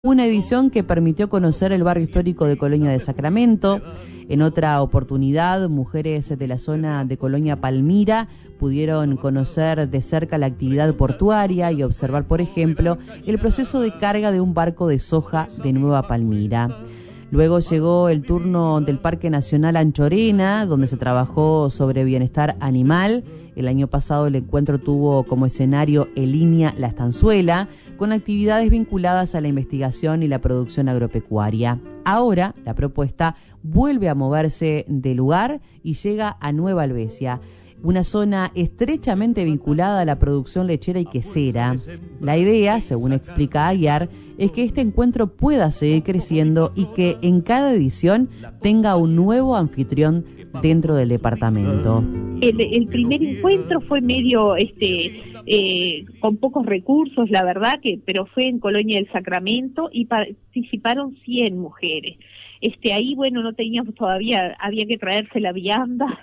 Una edición que permitió conocer el barrio histórico de Colonia de Sacramento. En otra oportunidad, mujeres de la zona de Colonia Palmira pudieron conocer de cerca la actividad portuaria y observar, por ejemplo, el proceso de carga de un barco de soja de Nueva Palmira. Luego llegó el turno del Parque Nacional Anchorena, donde se trabajó sobre bienestar animal. El año pasado el encuentro tuvo como escenario Elinia La Estanzuela, con actividades vinculadas a la investigación y la producción agropecuaria. Ahora la propuesta vuelve a moverse de lugar y llega a Nueva Alvesia, una zona estrechamente vinculada a la producción lechera y quesera. La idea, según explica Aguiar, es que este encuentro pueda seguir creciendo y que en cada edición tenga un nuevo anfitrión dentro del departamento. El primer encuentro fue medio con pocos recursos, la verdad, pero fue en Colonia del Sacramento y participaron 100 mujeres. Ahí, bueno, no teníamos todavía, había que traerse la vianda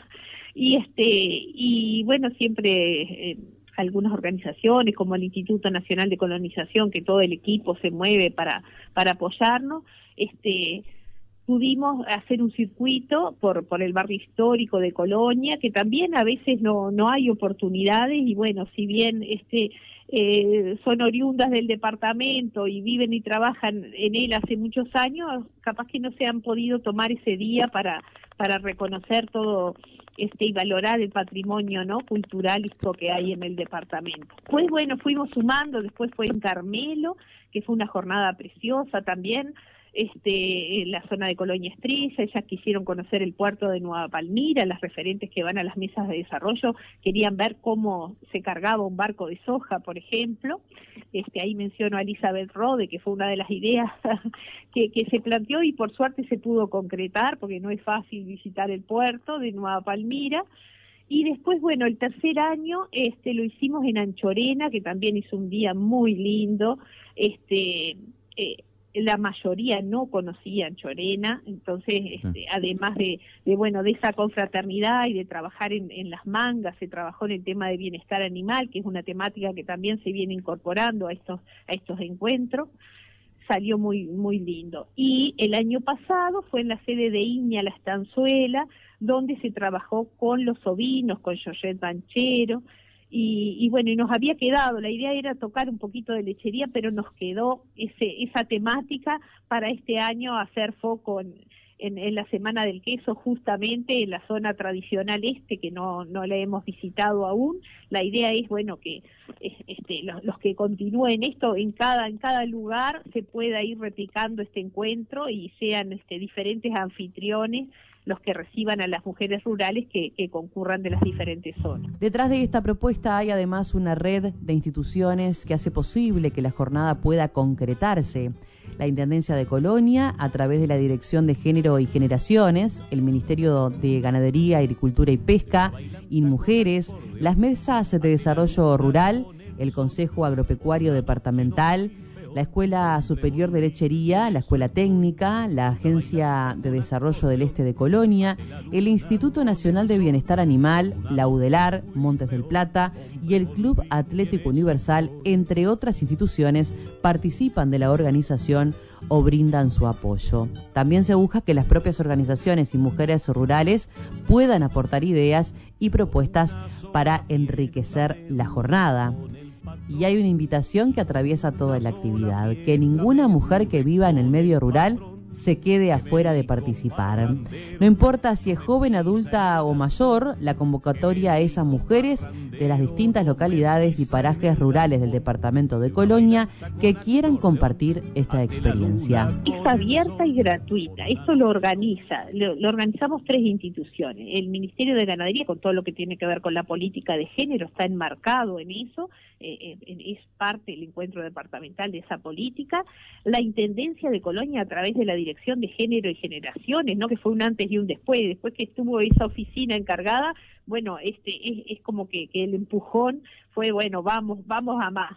y bueno, siempre algunas organizaciones como el Instituto Nacional de Colonización, que todo el equipo se mueve para apoyarnos, pudimos hacer un circuito por el barrio histórico de Colonia, que también a veces no hay oportunidades, y bueno, si bien son oriundas del departamento y viven y trabajan en él hace muchos años, capaz que no se han podido tomar ese día para reconocer todo y valorar el patrimonio, ¿no?, cultural que hay en el departamento. Pues bueno, fuimos sumando, después fue en Carmelo, que fue una jornada preciosa también, en la zona de Colonia Estrella. Ellas quisieron conocer el puerto de Nueva Palmira. Las referentes que van a las mesas de desarrollo querían ver cómo se cargaba un barco de soja, por ejemplo. Ahí menciono a Elizabeth Rode, que fue una de las ideas que se planteó y por suerte se pudo concretar, porque no es fácil visitar el puerto de Nueva Palmira. Y después, bueno, el tercer año lo hicimos en Anchorena, que también hizo un día muy lindo. La mayoría no conocía Anchorena, entonces además de esa confraternidad y de trabajar en las mangas, se trabajó en el tema de bienestar animal, que es una temática que también se viene incorporando a estos encuentros. Salió muy lindo. Y el año pasado fue en la sede de Iña La Estanzuela, donde se trabajó con los ovinos, con Georgette Banchero, y bueno, y nos había quedado, la idea era tocar un poquito de lechería, pero nos quedó esa temática para este año, hacer foco en la Semana del Queso, justamente en la zona tradicional que no la hemos visitado aún. La idea es, bueno, que los que continúen esto en cada lugar se pueda ir replicando este encuentro y sean diferentes anfitriones los que reciban a las mujeres rurales que concurran de las diferentes zonas. Detrás de esta propuesta hay además una red de instituciones que hace posible que la jornada pueda concretarse. La Intendencia de Colonia, a través de la Dirección de Género y Generaciones, el Ministerio de Ganadería, Agricultura y Pesca, InMujeres, las mesas de desarrollo rural, el Consejo Agropecuario Departamental, la Escuela Superior de Lechería, la Escuela Técnica, la Agencia de Desarrollo del Este de Colonia, el Instituto Nacional de Bienestar Animal, la UDELAR, Montes del Plata y el Club Atlético Universal, entre otras instituciones, participan de la organización o brindan su apoyo. También se busca que las propias organizaciones y mujeres rurales puedan aportar ideas y propuestas para enriquecer la jornada. Y hay una invitación que atraviesa toda la actividad: que ninguna mujer que viva en el medio rural se quede afuera de participar. No importa si es joven, adulta o mayor, la convocatoria es a mujeres de las distintas localidades y parajes rurales del departamento de Colonia que quieran compartir esta experiencia. Es abierta y gratuita, eso lo organizamos 3 instituciones. El Ministerio de Ganadería, con todo lo que tiene que ver con la política de género, está enmarcado en eso, es parte del encuentro departamental de esa política. La Intendencia de Colonia, a través de la Dirección de Género y Generaciones, ¿no?, que fue un antes y un después que estuvo esa oficina encargada, bueno, es como que el empujón fue, bueno, vamos a más.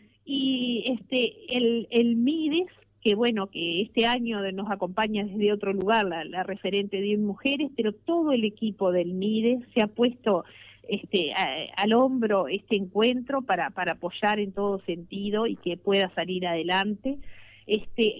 Y el MIDES, que bueno, que este año nos acompaña desde otro lugar la referente de mujeres, pero todo el equipo del MIDES se ha puesto al hombro este encuentro para apoyar en todo sentido y que pueda salir adelante.